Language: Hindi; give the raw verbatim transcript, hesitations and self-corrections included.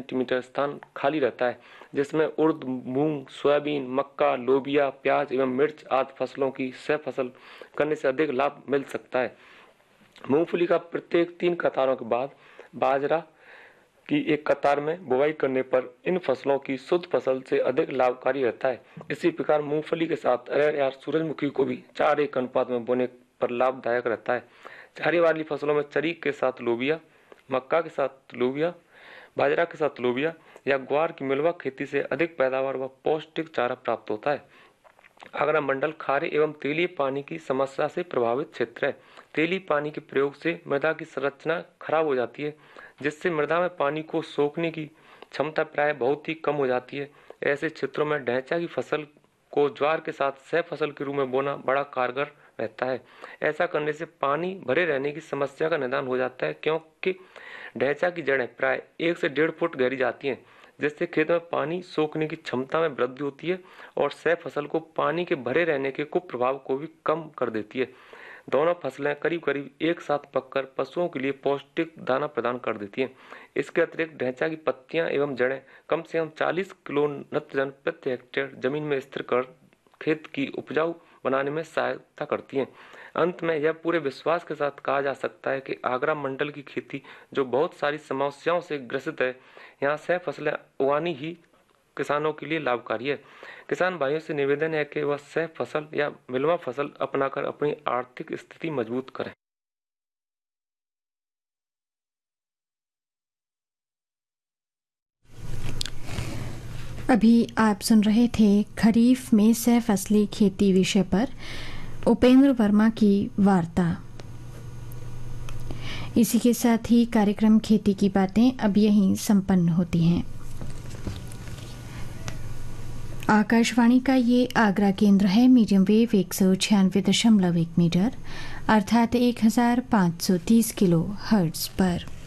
सेंटीमीटर स्थान खाली रहता है, जिसमें उर्द, मूंग, सोयाबीन, मक्का, लोबिया, प्याज एवं मिर्च आदि फसलों की सह फसल करने से अधिक लाभ मिल सकता है। मूंगफली का प्रत्येक तीन कतारों के बाद बाजरा की एक कतार में बुवाई करने पर इन फसलों की शुद्ध फसल से अधिक लाभकारी रहता है। इसी प्रकार मूंगफली के साथ अरहर या सूरजमुखी को भी चार एक अनुपात में बोने पर लाभदायक रहता है। चारे वाली फसलों में चरीक के साथ लोबिया, मक्का के साथ लोबिया, बाजरा के साथ लोबिया या ग्वार की मिलवा खेती से अधिक पैदावार व पौष्टिक चारा प्राप्त होता है। आगरा मंडल खारे एवं तेलीय पानी की समस्या से प्रभावित क्षेत्र है। तेलीय पानी के प्रयोग से मृदा की संरचना खराब हो जाती है, जिससे मृदा में पानी को सोखने की क्षमता प्राय बहुत ही कम हो जाती है। ऐसे क्षेत्रों में ढैंचा की फसल को ज्वार के साथ सह फसल के रूप में बोना बड़ा कारगर रहता है। ऐसा करने से पानी भरे रहने की समस्या का निदान हो जाता है, क्योंकि ढैंचा की जड़ें प्राय एक से डेढ़ फुट गहरी जाती हैं, जिससे खेत में पानी सोखने की क्षमता में वृद्धि होती है और सह फसल को पानी के भरे रहने के कुप्रभाव को भी कम कर देती है। दोनों फसलें करीब करीब एक साथ पककर पशुओं के लिए पौष्टिक दाना प्रदान कर देती हैं। इसके अतिरिक्त ढैंचा की पत्तियां एवं जड़ें कम से कम चालीस किलो नत्रजन प्रति हेक्टेयर जमीन में स्थिर कर खेत की उपजाऊ बनाने में सहायता करती हैं। अंत में यह पूरे विश्वास के साथ कहा जा सकता है कि आगरा मंडल की खेती, जो बहुत सारी समस्याओं से ग्रसित है, यहाँ सह फसलें उगानी ही किसानों के लिए लाभकारी है। किसान भाइयों से निवेदन है कि वह सह फसल या मिलवा फसल अपनाकर अपनी आर्थिक स्थिति मजबूत करें। अभी आप सुन रहे थे खरीफ में सह फसली खेती विषय पर उपेंद्र वर्मा की वार्ता। इसी के साथ ही कार्यक्रम खेती की बातें अब यहीं संपन्न होती हैं। आकाशवाणी का ये आगरा केंद्र है। मीडियम वेव एक सौ छियानवे दशमलव एक मीटर अर्थात एक हजार पाँच सौ तीस किलो हर्ट्ज पर।